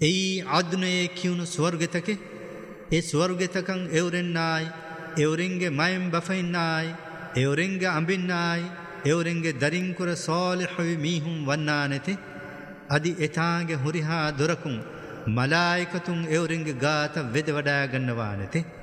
එයි අද්නයේ කියුණු ස්වර්ගෙතකේ ඒ ස්වර්ගෙතකන් එවරෙන්නායි එවරින්ගේ මයෙන් බෆයින්නායි එවරින්ගේ අඹින්නායි එවරින්ගේ දරින්කුර සාලිහුයි මීහුම් වන්නානෙති අදි එතාගේ හුරිහා දොරකුන් මලායිකතුන් එවරින්ගේ ගාත වෙද වඩා ගන්නවානෙති